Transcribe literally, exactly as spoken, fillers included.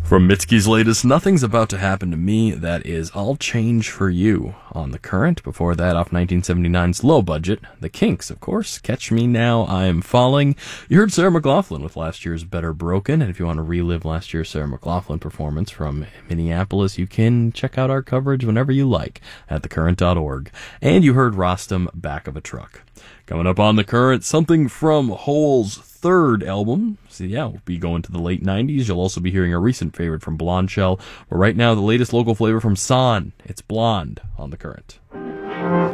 From Mitski's latest Nothing's About to Happen to Me, that is I'll Change for You on The Current. Before that, off nineteen seventy-nine's Low Budget, The Kinks, of course, Catch Me Now, I'm Falling. You heard Sarah McLachlan with last year's Better Broken, and if you want to relive last year's Sarah McLachlan performance from Minneapolis, you can check out our coverage whenever you like at the current dot org. And you heard Rostam, Back of a Truck. Coming up on The Current, something from Hole's third album. So yeah, we'll be going to the late nineties. You'll also be hearing a recent favorite from Blonde Shell. But right now, the latest local flavor from San. It's Blonde on The Current.